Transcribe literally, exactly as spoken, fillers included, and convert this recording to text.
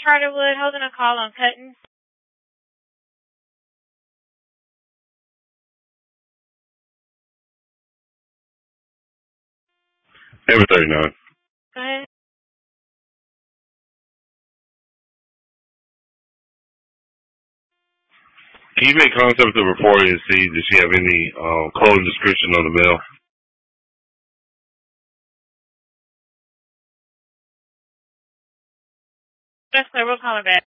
Carterwood, holding a call on Cutton. Every thirty-nine. Go ahead. Can you make contact with the reporter and see does she have any uh, clothing description on the mail? Yes, sir. We'll call her back.